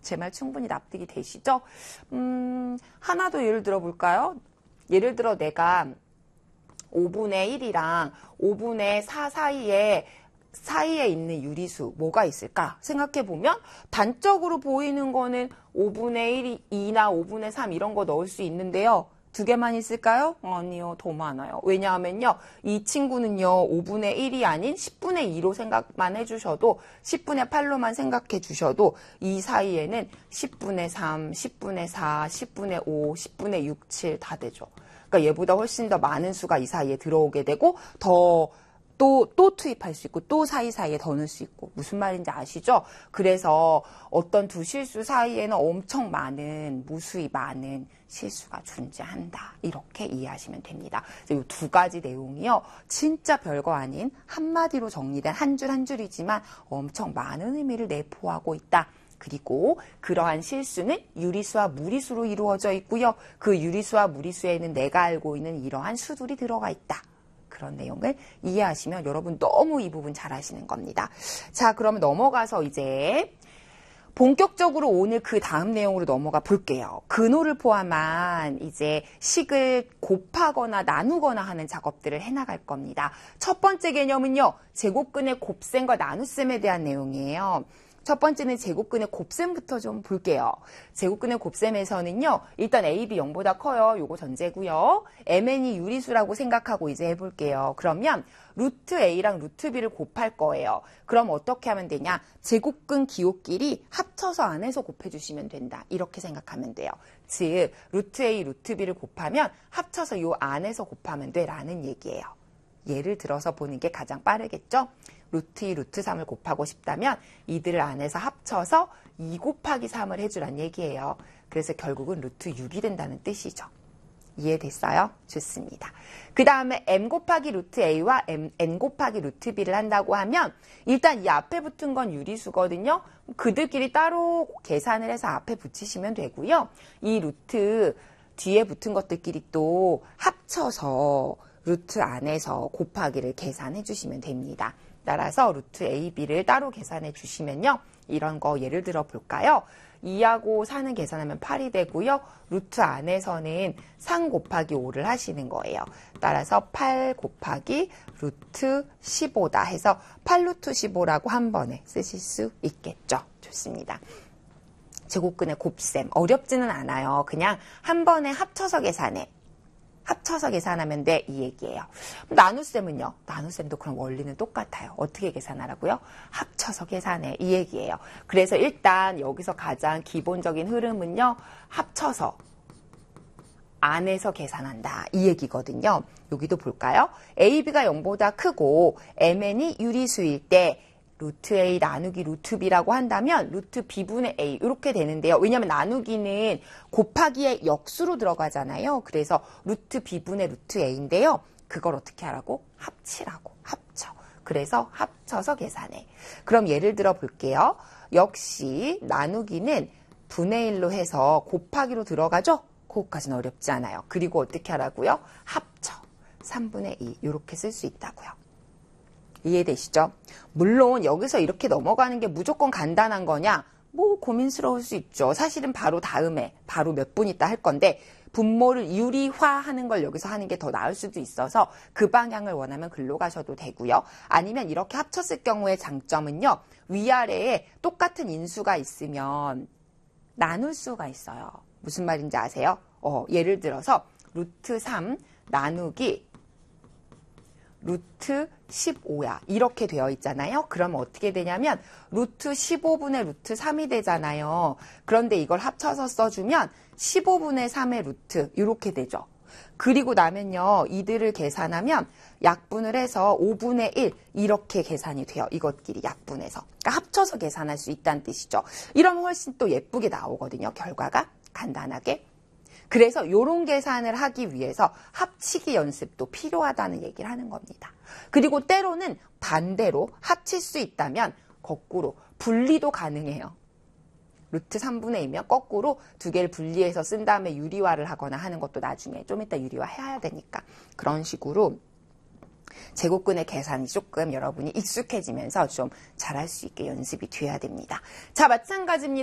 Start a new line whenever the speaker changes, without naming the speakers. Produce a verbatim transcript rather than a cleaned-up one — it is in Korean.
제 말 충분히 납득이 되시죠? 음, 하나 더 예를 들어 볼까요? 예를 들어 내가 오분의 일이랑 오분의 사 사이에 사이에 있는 유리수 뭐가 있을까 생각해보면 단적으로 보이는 거는 오분의 이나 오분의 삼 이런 거 넣을 수 있는데요. 두 개만 있을까요? 아니요, 더 많아요. 왜냐하면요, 이 친구는요, 오분의 일이 아닌 십분의 이로 생각만 해주셔도, 십분의 팔로만 생각해 주셔도, 이 사이에는 십분의 삼, 십분의 사, 십분의 오, 십분의 육, 칠 다 되죠. 그러니까 얘보다 훨씬 더 많은 수가 이 사이에 들어오게 되고, 더 또, 또 투입할 수 있고, 또 사이사이에 더 넣을 수 있고, 무슨 말인지 아시죠? 그래서 어떤 두 실수 사이에는 엄청 많은, 무수히 많은 실수가 존재한다. 이렇게 이해하시면 됩니다. 이 두 가지 내용이요. 진짜 별거 아닌 한마디로 정리된 한 줄 한 줄이지만 엄청 많은 의미를 내포하고 있다. 그리고 그러한 실수는 유리수와 무리수로 이루어져 있고요. 그 유리수와 무리수에는 내가 알고 있는 이러한 수들이 들어가 있다. 그런 내용을 이해하시면 여러분 너무 이 부분 잘 하시는 겁니다. 자, 그러면 넘어가서 이제 본격적으로 오늘 그 다음 내용으로 넘어가 볼게요. 근호를 포함한 이제 식을 곱하거나 나누거나 하는 작업들을 해나갈 겁니다. 첫 번째 개념은요, 제곱근의 곱셈과 나눗셈에 대한 내용이에요. 첫 번째는 제곱근의 곱셈부터 좀 볼게요. 제곱근의 곱셈에서는요, 일단 a, b 영보다 커요. 요거 전제고요. mn이 유리수라고 생각하고 이제 해볼게요. 그러면 루트 a랑 루트 b를 곱할 거예요. 그럼 어떻게 하면 되냐? 제곱근 기호끼리 합쳐서 안에서 곱해주시면 된다. 이렇게 생각하면 돼요. 즉, 루트 a, 루트 b를 곱하면 합쳐서 요 안에서 곱하면 돼 라는 얘기예요. 예를 들어서 보는 게 가장 빠르겠죠? 루트 이, 루트 삼을 곱하고 싶다면 이들을 안에서 합쳐서 이 곱하기 삼을 해주란 얘기예요. 그래서 결국은 루트 육이 된다는 뜻이죠. 이해됐어요? 좋습니다. 그 다음에 m 곱하기 루트 a와 m, n 곱하기 루트 b를 한다고 하면 일단 이 앞에 붙은 건 유리수거든요. 그들끼리 따로 계산을 해서 앞에 붙이시면 되고요. 이 루트 뒤에 붙은 것들끼리 또 합쳐서 루트 안에서 곱하기를 계산해 주시면 됩니다. 따라서 루트 a, b를 따로 계산해 주시면요. 이런 거 예를 들어 볼까요? 이하고 사는 계산하면 팔이 되고요. 루트 안에서는 삼 곱하기 오를 하시는 거예요. 따라서 팔 곱하기 루트 십오다 해서 팔 루트 십오라고 한 번에 쓰실 수 있겠죠. 좋습니다. 제곱근의 곱셈 어렵지는 않아요. 그냥 한 번에 합쳐서 계산해. 합쳐서 계산하면 돼 이 얘기예요. 나눗셈은요. 나눗셈도 그럼 원리는 똑같아요. 어떻게 계산하라고요? 합쳐서 계산해 이 얘기예요. 그래서 일단 여기서 가장 기본적인 흐름은요. 합쳐서 안에서 계산한다 이 얘기거든요. 여기도 볼까요? a, b가 영보다 크고 mn이 유리수일 때 루트 a 나누기 루트 b라고 한다면 루트 b분의 a 이렇게 되는데요. 왜냐하면 나누기는 곱하기의 역수로 들어가잖아요. 그래서 루트 b분의 루트 a인데요. 그걸 어떻게 하라고? 합치라고. 합쳐. 그래서 합쳐서 계산해. 그럼 예를 들어 볼게요. 역시 나누기는 분의 일로 해서 곱하기로 들어가죠? 그것까지는 어렵지 않아요. 그리고 어떻게 하라고요? 합쳐. 삼분의 이 이렇게 쓸 수 있다고요. 이해되시죠? 물론 여기서 이렇게 넘어가는 게 무조건 간단한 거냐? 뭐 고민스러울 수 있죠. 사실은 바로 다음에 바로 몇 분 있다 할 건데 분모를 유리화하는 걸 여기서 하는 게 더 나을 수도 있어서 그 방향을 원하면 글로 가셔도 되고요. 아니면 이렇게 합쳤을 경우의 장점은요. 위아래에 똑같은 인수가 있으면 나눌 수가 있어요. 무슨 말인지 아세요? 어, 예를 들어서 루트 삼 나누기 루트 십오야. 이렇게 되어 있잖아요. 그러면 어떻게 되냐면 루트 십오분의 루트 삼이 되잖아요. 그런데 이걸 합쳐서 써주면 십오분의 삼의 루트 이렇게 되죠. 그리고 나면요. 이들을 계산하면 약분을 해서 오분의 일 이렇게 계산이 돼요. 이것끼리 약분해서. 그러니까 합쳐서 계산할 수 있다는 뜻이죠. 이러면 훨씬 또 예쁘게 나오거든요. 결과가 간단하게. 그래서 이런 계산을 하기 위해서 합치기 연습도 필요하다는 얘기를 하는 겁니다. 그리고 때로는 반대로 합칠 수 있다면 거꾸로 분리도 가능해요. 루트 삼분의 이면 거꾸로 두 개를 분리해서 쓴 다음에 유리화를 하거나 하는 것도 나중에 좀 이따 유리화 해야 되니까 그런 식으로 제곱근의 계산이 조금 여러분이 익숙해지면서 좀 잘할 수 있게 연습이 돼야 됩니다. 자, 마찬가지입니다.